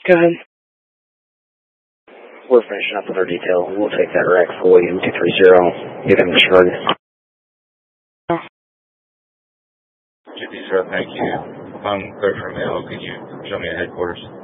Go ahead. We're finishing up with our detail. We'll take that wreck for William 230. Get him discharged. Thank you. Upon clear from mail, could you show me a headquarters?